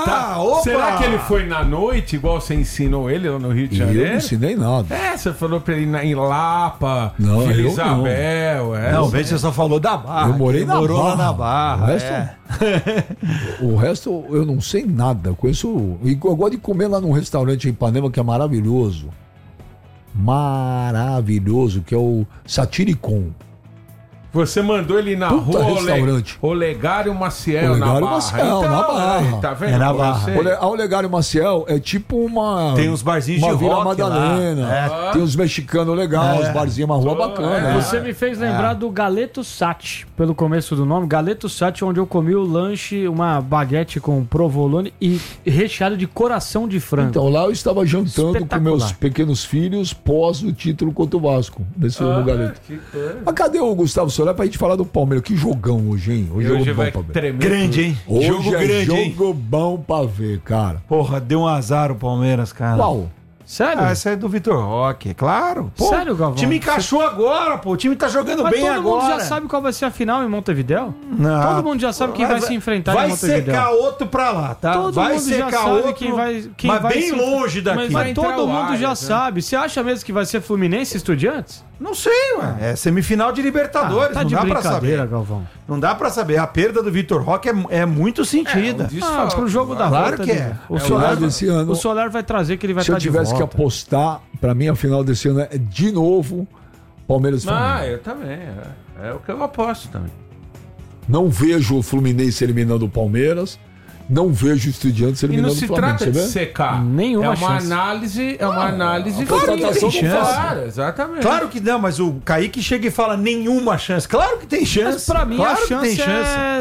Será que ele foi na noite, igual você ensinou ele lá no Rio de Janeiro? Eu não ensinei nada. Você falou pra ele ir em Lapa, Não, Vila eu Isabel. Não, veja, você só falou da Barra. Eu morei na morou Barra. lá na Barra. O resto eu não sei nada. Eu conheço. Eu gosto de comer lá num restaurante em Ipanema que é maravilhoso. Maravilhoso, que é o Satiricon. Você mandou ele na Puta rua restaurante. Olegário Maciel, Olegário na Barra. Maciel, na Barra. Tá vendo? É na Barra. A Olegário Maciel é tipo uma. Tem uns barzinhos uma de Vila rock Madalena. lá. Tem uns mexicanos legais, uns barzinhos, uma rua bacana. Você me fez lembrar do Galeto Sat, pelo começo do nome. Galeto Sat, onde eu comi o lanche, uma baguete com provolone e recheado de coração de frango. Então, lá eu estava jantando com Espetacular. meus pequenos filhos pós o título contra o Vasco. Nesse no Galeto. Mas cadê o Gustavo Soler pra gente falar do Palmeiras? Que jogão hoje, hein? Hoje Hoje jogo vai bom pra ver. tremer. Grande, hein? Hoje Jogo é grande, hein? jogo bom pra ver, cara. Porra, deu um azar o Palmeiras, cara. Qual? Sério? Essa é do Vitor Roque, é claro. Pô, Sério, Galvão? O time encaixou agora, pô. O time tá jogando Mas bem todo agora. mundo já sabe qual vai ser a final em Montevidéu? Não. Todo mundo já sabe quem vai se enfrentar vai em Montevidéu. secar outro pra lá, tá? Todo vai mundo já secar sabe outro, quem vai mas vai bem se- longe daqui. Mas Vai entrar todo o mundo já Arias, né? sabe. Você acha mesmo que vai ser Fluminense e Estudiantes? Não sei, ué. É semifinal de Libertadores, tá não de dá pra brincadeira, saber. Galvão. Não dá pra saber. A perda do Vitor Roque é muito sentida. Pro jogo da Claro volta. que é. O final Soler, desse ano- o Soler vai trazer que ele vai Se eu estar de tivesse que volta. apostar, pra mim a final desse ano é de novo Palmeiras e Flamengo. Eu também. É o que eu aposto também. Não vejo o Fluminense eliminando o Palmeiras. Não vejo o Estudiantes E não eliminando se o Flamengo. trata Você de vê? secar. Nenhuma é uma chance. análise, Claro que tem chance. Claro, exatamente. Claro que não, mas o Kaique chega e fala nenhuma chance. Claro que tem chance. Mas pra mim claro a que tem chance é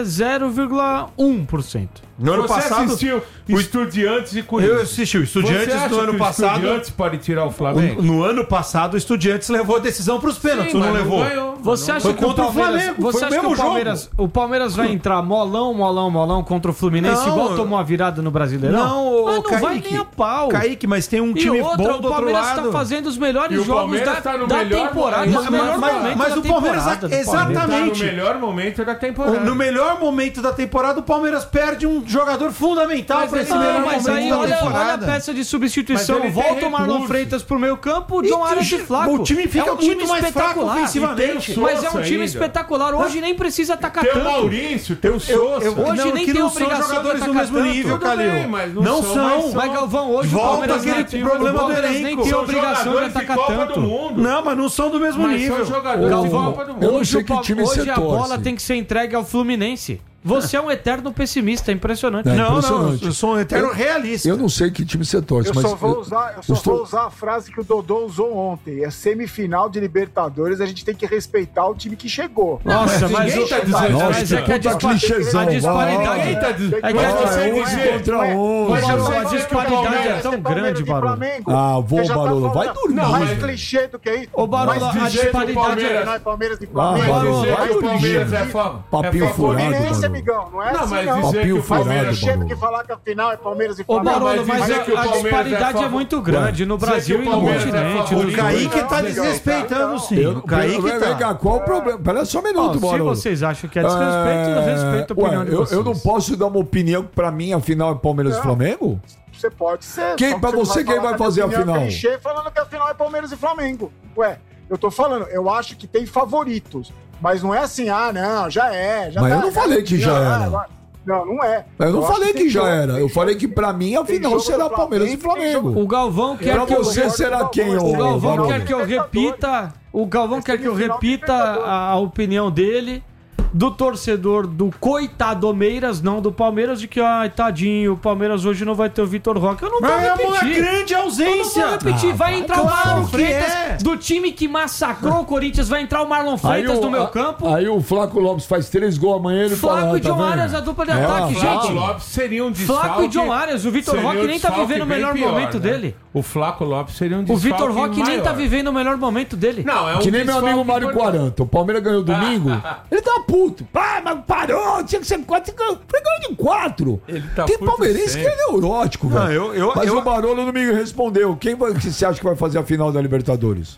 0,1%. No ano Você passado, assistiu Estudiantes e Corinthians. eu assisti o Você Estudiantes acha no ano que o passado. Estudiantes pode tirar o Flamengo? No ano passado, o Estudiantes levou a decisão pros pênaltis, ou não levou? ganhou. Você acha Foi que o contra o Palmeiras, Flamengo, você foi o acha que mesmo o Palmeiras vai entrar molão contra o Fluminense Não, igual tomou a virada no Brasileirão? Não, Mas ô, não vai Kaique. nem a pau. Kaique, mas tem um E time outra, bom do o outro Palmeiras lado. está fazendo os melhores E o jogos Palmeiras da, tá no da melhor temporada. momento. Os melhores momentos mas da o Palmeiras- temporada do Palmeiras. exatamente. Tá no melhor momento da temporada. No melhor momento da temporada, o Palmeiras perde um jogador fundamental para esse melhor Mas momento aí da olha a temporada. peça de substituição. Mas ele tem Volta o Marlon recurso. Freitas pro meio campo, o E John Arias que de flaco. o time fica é um time muito mais fraco espetacular. ofensivamente. E tem o Mas é um Sousa time ainda. espetacular. Hoje nem precisa atacar Tem o tanto. Maurício, tem o Sousa. Hoje não, nem que tem não são obrigação jogadores de do atacar mesmo tanto. nível, Tudo Calil. bem, mas Não são. Mas Galvão, hoje Volta o Palmeiras aquele nem, problema do Palmeiras elenco. nem tem São obrigação de jogadores de atacar Copa tanto. do Mundo. Não, mas não são do mesmo Mas nível. são jogadores de Galvão, Copa do Mundo. Eu não hoje, sei que time você hoje a torce. bola tem que ser entregue ao Fluminense. Você é um eterno pessimista, é impressionante. É Não, impressionante. eu sou um eterno realista. Eu não sei que time você torce, Eu mas. só vou usar a frase que o Dodô usou ontem. É semifinal de Libertadores, a gente tem que respeitar o time que chegou. Nossa, mas, ninguém tá dizendo mas é que a, puta clichêzão, a disparidade. Ninguém tá dizendo. É que Mas a você é 11 dizer- contra 11. Mas Barolo, você a dizer que o disparidade Palmeiras- é tão grande, Barolo. Ah, vou, Você já tá Barolo, vai falando- dormir. Não, mais mas- clichê do que isso. Ô, Barolo, Mais a clichê do que disparidade Palmeiras- Não é Palmeiras e Ah, Flamengo. Barolo, dizer vai que o Palmeiras dormir. é Papinho É furado, Fluminense, Barolo. amigão. Não é Não, assim, mas não. dizer que Papinho o Mais Palmeiras... furado, clichê do Barolo. que falar que a final é Palmeiras e Ô, Flamengo. Barolo, mas dizer que o a Palmeiras disparidade é é muito grande no Dizer que Brasil o e no Palmeiras é continente. favor. O nos Kaique dois. tá desrespeitando, sim. O Kaique Vem tá. cá, qual o problema? Pera só um Ó, minuto, se Barolo. vocês acham que é desrespeito, eu respeito a opinião Ué, de vocês. eu não posso dar uma opinião que pra mim a final é Palmeiras e Flamengo? Você pode ser. Quem- só que pra você, não quem falar vai que fazer a opinião é final? clichê falando que a final é Palmeiras e Flamengo. Ué, eu tô falando, eu acho que tem favoritos. Mas não é assim, não, já é. Já Mas tá, eu não falei que já era. agora- Não, não é. Eu não acho falei tem que já jogo, era. tem Eu falei jogo, que pra mim a tem final jogo será do Palmeiras e Flamengo, tem jogo- Flamengo. O Galvão quer Pra que eu... você será quem, O Galvão Barolo? quer que eu repita. O Galvão quer que eu repita a opinião dele, do torcedor do coitadomeiras, não do Palmeiras, de que, ai, tadinho, o Palmeiras hoje não vai ter o Vitor Roque. Eu não vou Mas é uma repetir. grande Eu não ausência. vou repetir. Vai entrar o claro Marlon que Freitas, é. do time que massacrou o Corinthians, vai entrar o Marlon Freitas no meu campo. Aí o Flaco Lopes faz 3 gols amanhã ele fala, Flaco e tá John vendo? Arias, a dupla de É, ataque, Flaco gente. Lopes seria um desfalque... Flaco e John Arias. O Vitor seria um Roque nem tá desfalque vivendo o bem melhor pior, momento né? dele. O Flaco Lopes seria um O desfalque Vitor Roque nem tá maior. vivendo o melhor momento dele. Não, é um Que nem meu amigo desfalque Mário importante. 40. O Palmeiras ganhou domingo. Ele tá puto. Ah, mas parou, tinha que ser 4. Foi ganhou de 4. Ele tá Tem puto palmeirense que sempre. é neurótico, Não, velho. Mas eu- o Barolo não me respondeu. Quem que você acha que vai fazer a final da Libertadores?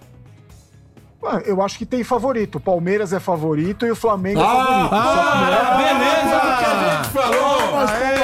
Eu acho que tem favorito. O Palmeiras é favorito e o Flamengo é favorito. Beleza do que a gente falou.